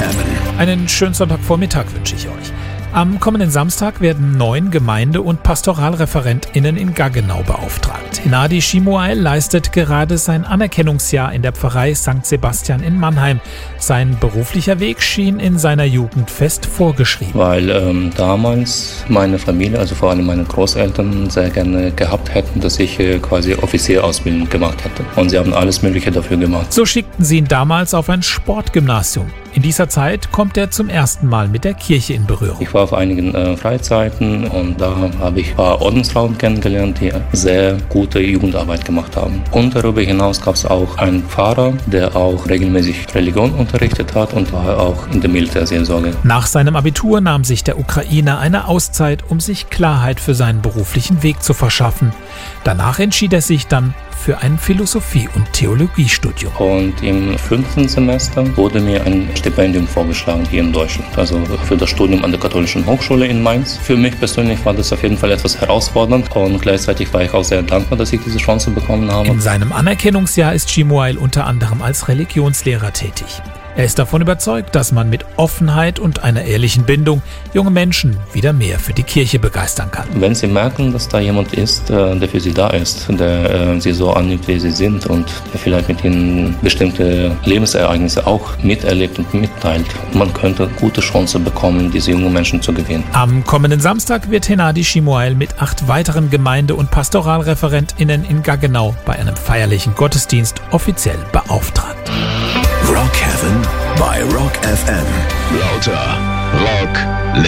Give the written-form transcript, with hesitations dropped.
Einen schönen Sonntagvormittag wünsche ich euch. Am kommenden Samstag werden 9 Gemeinde- und PastoralreferentInnen in Gaggenau beauftragt. Hennady Shimuel leistet gerade sein Anerkennungsjahr in der Pfarrei St. Sebastian in Mannheim. Sein beruflicher Weg schien in seiner Jugend fest vorgeschrieben. Weil damals meine Familie, also vor allem meine Großeltern, sehr gerne gehabt hätten, dass ich quasi Offizierausbildung gemacht hätte. Und sie haben alles Mögliche dafür gemacht. So schickten sie ihn damals auf ein Sportgymnasium. In dieser Zeit kommt er zum ersten Mal mit der Kirche in Berührung. Ich war auf einigen Freizeiten und da habe ich ein paar Ordensfrauen kennengelernt, die sehr gute Jugendarbeit gemacht haben. Und darüber hinaus gab es auch einen Pfarrer, der auch regelmäßig Religion unterrichtet hat und war auch in der Militärseelsorge. Nach seinem Abitur nahm sich der Ukrainer eine Auszeit, um sich Klarheit für seinen beruflichen Weg zu verschaffen. Danach entschied er sich dann für ein Philosophie- und Theologiestudium. Und im 5. Semester wurde mir ein Stipendium vorgeschlagen hier in Deutschland, also für das Studium an der Katholischen Hochschule in Mainz. Für mich persönlich war das auf jeden Fall etwas herausfordernd und gleichzeitig war ich auch sehr dankbar, dass ich diese Chance bekommen habe. In seinem Anerkennungsjahr ist Shimuel unter anderem als Religionslehrer tätig. Er ist davon überzeugt, dass man mit Offenheit und einer ehrlichen Bindung junge Menschen wieder mehr für die Kirche begeistern kann. Wenn Sie merken, dass da jemand ist, der für Sie da ist, der Sie so annimmt, wie Sie sind und der vielleicht mit Ihnen bestimmte Lebensereignisse auch miterlebt und mitteilt, man könnte gute Chance bekommen, diese jungen Menschen zu gewinnen. Am kommenden Samstag wird Hennady Shimuel mit 8 weiteren Gemeinde- und PastoralreferentInnen in Gaggenau bei einem feierlichen Gottesdienst offiziell beauftragt. Rock Heaven bei Rock FM. Lauter Rock